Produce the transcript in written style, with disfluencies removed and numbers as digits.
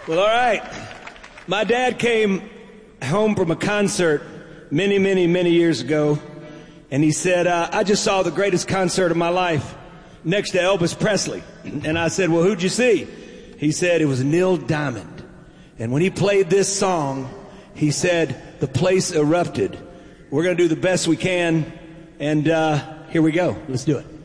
Well, all right. My dad came home from a concert many years ago, and he said, I just saw the greatest concert of my life next to Elvis Presley. And I said, well, who'd you see? He said, it was Neil Diamond. And when he played this song, he said, the place erupted. We're going to do the best we can, and here we go. Let's do it.